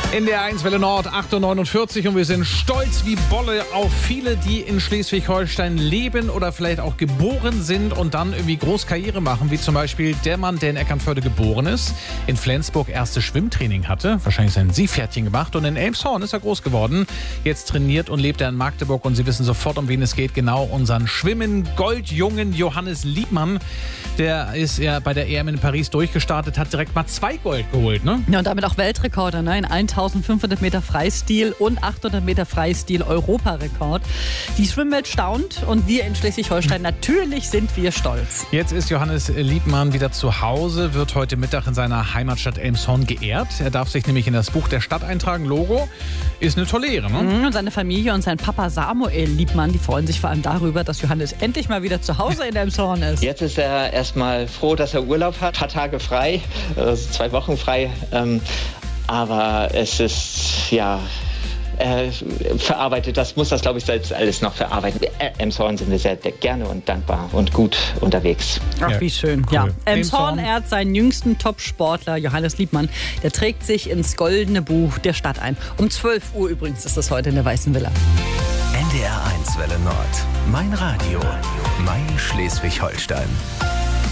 In der 1 Welle Nord 8:49 und wir sind stolz wie Bolle auf viele, die in Schleswig-Holstein leben oder vielleicht auch geboren sind und dann irgendwie groß Karriere machen, wie zum Beispiel der Mann, der in Eckernförde geboren ist, in Flensburg erstes Schwimmtraining hatte, wahrscheinlich sein Seepferdchen gemacht und in Elmshorn ist er groß geworden. Jetzt trainiert und lebt er in Magdeburg und Sie wissen sofort, um wen es geht, genau unseren Schwimmen-Goldjungen Johannes Liebmann. Der ist ja bei der EM in Paris durchgestartet, hat direkt mal 2 Gold geholt, ne? Ja, und damit auch Weltrekorde, ne? In 1500 Meter Freistil und 800 Meter Freistil Europarekord. Die Schwimmwelt staunt und wir in Schleswig-Holstein, natürlich sind wir stolz. Jetzt ist Johannes Liebmann wieder zu Hause, wird heute Mittag in seiner Heimatstadt Elmshorn geehrt. Er darf sich nämlich in das Buch der Stadt eintragen. Logo ist eine tolle Ehre, ne? Und seine Familie und sein Papa Samuel Liebmann, die freuen sich vor allem darüber, dass Johannes endlich mal wieder zu Hause in Elmshorn ist. Jetzt ist er erstmal froh, dass er Urlaub hat. Ein paar Tage frei, also 2 Wochen frei. Aber es ist, ja, verarbeitet, muss das, glaube ich, selbst alles noch verarbeiten. Elmshorn sind wir sehr gerne und dankbar und gut unterwegs. Ach, wie schön. Cool. Ja. Elmshorn ehrt seinen jüngsten Top-Sportler, Johannes Liebmann. Der trägt sich ins goldene Buch der Stadt ein. Um 12 Uhr übrigens ist das heute in der Weißen Villa. NDR 1 Welle Nord. Mein Radio. Mein Schleswig-Holstein.